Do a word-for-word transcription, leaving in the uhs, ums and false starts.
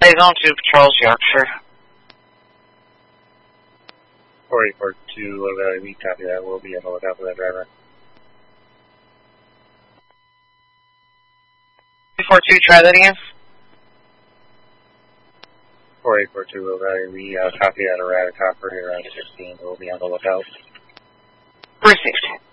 Friday Zone two patrols, Yorkshire. four eight four two, uh, we copy that. We'll be on the lookout for that driver. two four two, try that again. four eight four two, uh, we uh, copy out a Radicopter here on sixteen. We'll be on the lookout. Received.